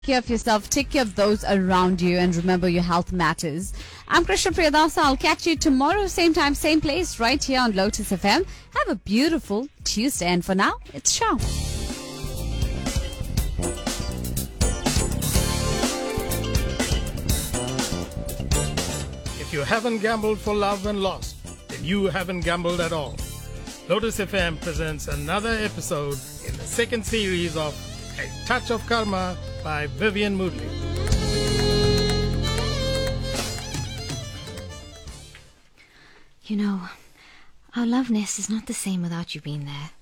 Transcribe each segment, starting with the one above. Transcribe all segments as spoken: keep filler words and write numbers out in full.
Care of yourself, take care of those around you, and remember your health matters. I'm Krishna Priyadasa. I'll catch you tomorrow, same time, same place, right here on Lotus F M. Have a beautiful Tuesday, and for now, it's Shah. If you haven't gambled for love and lost, then you haven't gambled at all. Lotus F M presents another episode in the second series of A Touch of Karma by Vivian Moodley. You know, our love nest is not the same without you being there.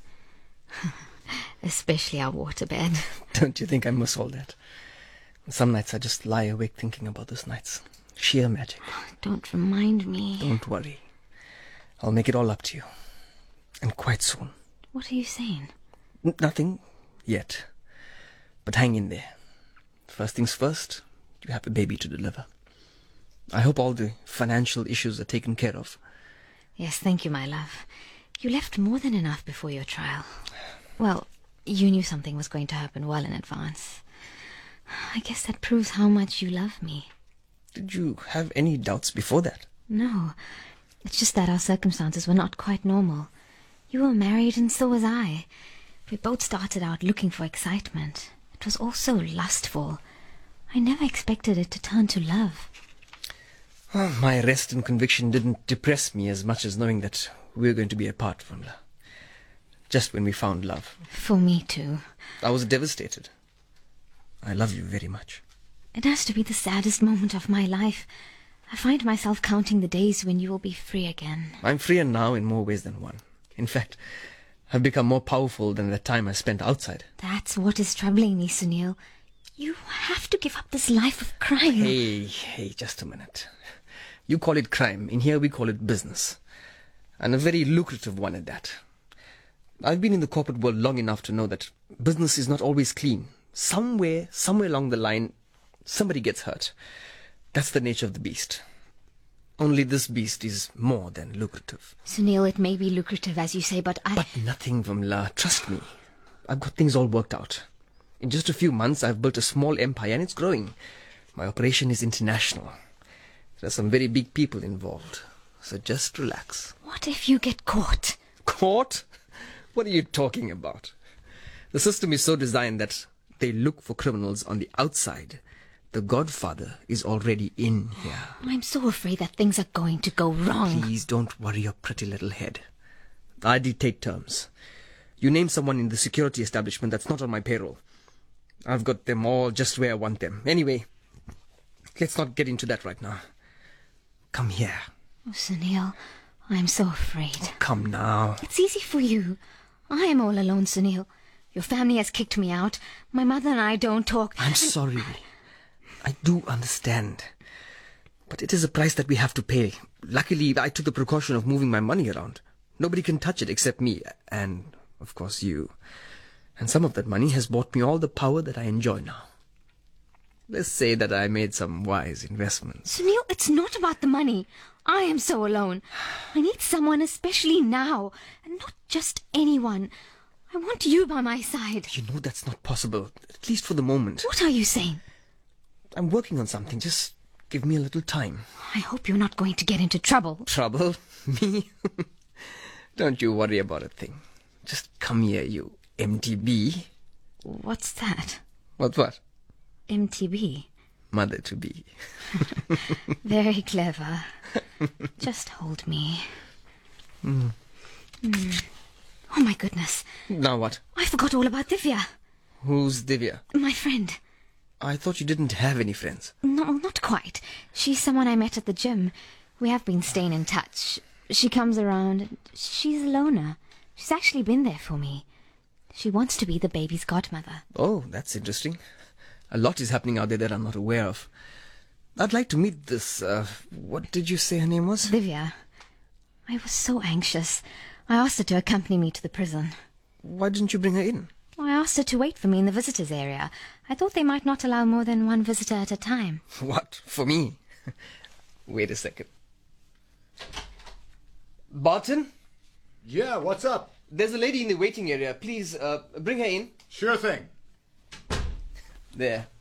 Especially our waterbed. Don't you think I miss all that? Some nights I just lie awake thinking about those nights. Sheer magic. Don't remind me. Don't worry. I'll make it all up to you. And quite soon. What are you saying? N- nothing yet. But hang in there. First things first, you have a baby to deliver. I hope all the financial issues are taken care of. Yes, thank you, my love. You left more than enough before your trial. Well, you knew something was going to happen well in advance. I guess that proves how much you love me. Did you have any doubts before that? No. It's just that our circumstances were not quite normal. You were married and so was I. We both started out looking for excitement. It was all so lustful. I never expected it to turn to love. Well, my arrest and conviction didn't depress me as much as knowing that we were going to be apart from love. Just when we found love. For me too. I was devastated. I love you very much. It has to be the saddest moment of my life. I find myself counting the days when you will be free again. I'm freer now in more ways than one. In fact, I've become more powerful than the time I spent outside. That's what is troubling me, Sunil. You have to give up this life of crime. Hey, hey, just a minute. You call it crime. In here we call it business. And a very lucrative one at that. I've been in the corporate world long enough to know that business is not always clean. Somewhere, somewhere along the line, somebody gets hurt. That's the nature of the beast. Only this beast is more than lucrative. Sunil, it may be lucrative, as you say, but I... But nothing, Vimla. Trust me. I've got things all worked out. In just a few months, I've built a small empire and it's growing. My operation is international. There are some very big people involved. So just relax. What if you get caught? Caught? What are you talking about? The system is so designed that they look for criminals on the outside. The Godfather is already in here. I'm so afraid that things are going to go wrong. Please don't worry your pretty little head. I dictate terms. You name someone in the security establishment that's not on my payroll. I've got them all just where I want them. Anyway, let's not get into that right now. Come here. Oh, Sunil, I'm so afraid. Oh, come now. It's easy for you. I am all alone, Sunil. Your family has kicked me out. My mother and I don't talk. I'm sorry. I do understand. But it is a price that we have to pay. Luckily, I took the precaution of moving my money around. Nobody can touch it except me. And, of course, you. And some of that money has bought me all the power that I enjoy now. Let's say that I made some wise investments. Sunil, it's not about the money. I am so alone. I need someone, especially now. And not just anyone. I want you by my side. You know that's not possible. At least for the moment. What are you saying? I'm working on something. Just give me a little time. I hope you're not going to get into trouble. Trouble? Me? Don't you worry about a thing. Just come here, you M T B. What's that? What, what? M T B. Mother-to-be. Very clever. Just hold me. Mm. Mm. Oh, my goodness. Now what? I forgot all about Divya. Who's Divya? My friend. I thought you didn't have any friends. No, not quite. She's someone I met at the gym. We have been staying in touch. She comes around. And she's a loner. She's actually been there for me. She wants to be the baby's godmother. Oh, that's interesting. A lot is happening out there that I'm not aware of. I'd like to meet this, uh, what did you say her name was? Divya. I was so anxious. I asked her to accompany me to the prison. Why didn't you bring her in? I asked her to wait for me in the visitors' area. I thought they might not allow more than one visitor at a time. What? For me? Wait a second. Barton? Yeah, what's up? There's a lady in the waiting area. Please, uh, bring her in. Sure thing. There.